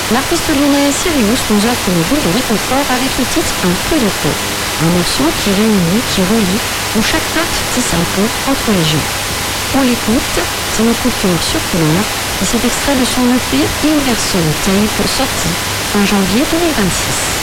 L'artiste lyonnais Sirius nous offre une boule de réconfort avec le titre Un peu de peau. Un morceau qui réunit, qui relie, où chaque note tisse un pont entre les gens. On l'écoute, c'est un coup de cœur surprenant, et c'est extrait de son EP Universal Tape sorti fin janvier 2026.